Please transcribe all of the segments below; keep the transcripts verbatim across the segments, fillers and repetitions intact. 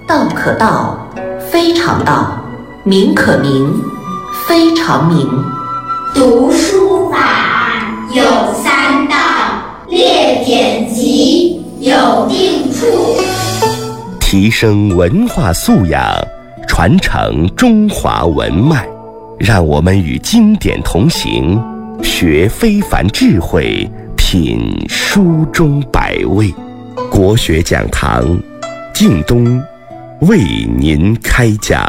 道可道，非常道；名可名，非常名。 读书法有三到，列典籍有定处。 提升文化素养，传承中华文脉，让我们与经典同行，学非凡智慧，品书中百味。国学讲堂，靳东为您开讲。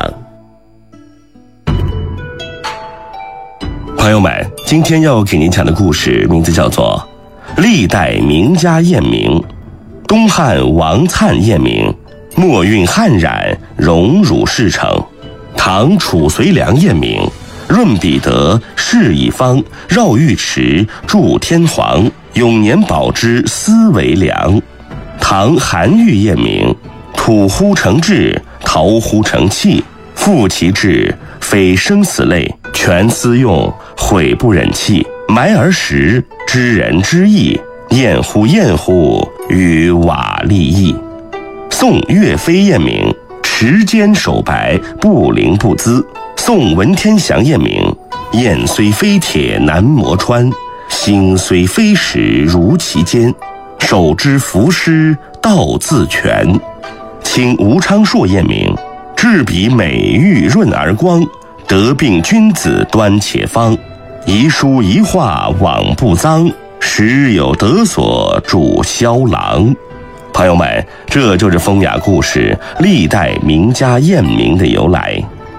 朋友们，今天要给您讲的故事名字叫做《历代名家验明》。东汉王粲验明，墨韵汉染，荣辱事成。唐褚遂良验明，润彼得，释一方，绕玉池，祝天皇，永年保之，思为良。唐韩愈验明，土乎成志，陶乎成器，复其志，非生死类，全私用，悔不忍弃，埋而实，知人之义，验乎验乎，与瓦砾异。宋岳飞验明，持坚守白，不凌不滋。宋文天祥验明，砚虽非铁难磨穿，心虽非石如其坚，手之拂湿，道自全。清吴昌硕验明，执笔美玉润而光，得病君子端且方，遗书遗画枉不脏，时有得所助萧郎。朋友们，这就是风雅故事历代名家验明的由来。